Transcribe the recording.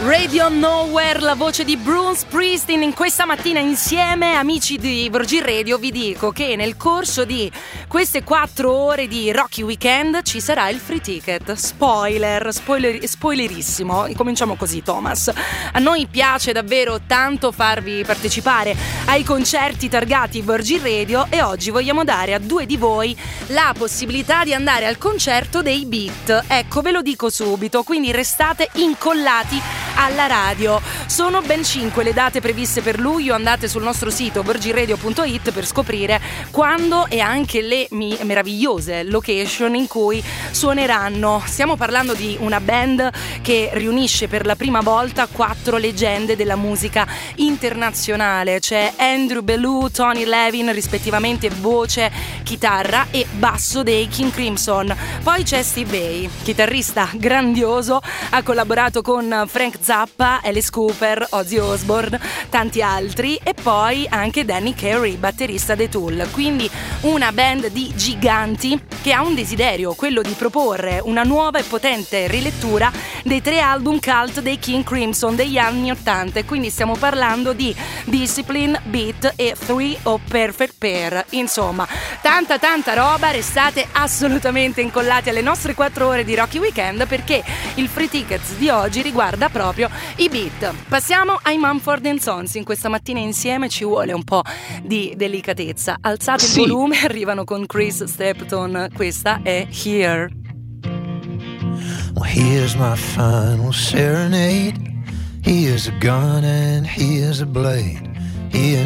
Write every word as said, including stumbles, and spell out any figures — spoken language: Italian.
Radio Nowhere, la voce di Bruce Springsteen in questa mattina insieme. Amici di Virgin Radio, vi dico che nel corso di queste quattro ore di Rocky Weekend ci sarà il free ticket. Spoiler, spoiler, spoilerissimo. Cominciamo così, Thomas. A noi piace davvero tanto farvi partecipare ai concerti targati Virgin Radio e oggi vogliamo dare a due di voi la possibilità di andare al concerto dei Beat. Ecco, ve lo dico subito, quindi restate incollati alla radio. Sono ben cinque le date previste per luglio. Andate sul nostro sito virgin radio punto it per scoprire quando e anche le mi- meravigliose location in cui suoneranno. Stiamo parlando di una band che riunisce per la prima volta quattro leggende della musica internazionale. C'è Andrew Bellew, Tony Levin, rispettivamente voce, chitarra e basso dei King Crimson. Poi c'è Steve Vai, chitarrista grandioso, ha collaborato con Frank Zappa, Alice Cooper, Ozzy Osbourne, tanti altri, e poi anche Danny Carey, batterista dei Tool. Quindi una band di giganti che ha un desiderio, quello di proporre una nuova e potente rilettura dei tre album cult dei King Crimson degli anni ottanta. E quindi stiamo parlando di Discipline, Beat e Three of Perfect Pair. Insomma, tanta tanta roba. Restate assolutamente incollati alle nostre quattro ore di Rocky Weekend, perché il free tickets di oggi riguarda proprio i Beat. Passiamo ai Mumford and Sons. In questa mattina insieme ci vuole un po' di delicatezza. Alzate Sì. il volume, arrivano con Chris Stapleton. Questa è Here. Well, here's my final serenade. Here's a gun and here's a blade. Here's